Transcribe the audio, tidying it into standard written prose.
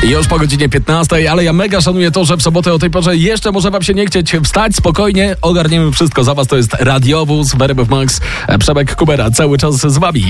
Już po godzinie 15, ale ja mega szanuję to, że w sobotę o tej porze jeszcze może wam się nie chcieć wstać. Spokojnie, ogarniemy wszystko za was. To jest Radiowóz w RMF Max. Przemek Kubera cały czas z wami.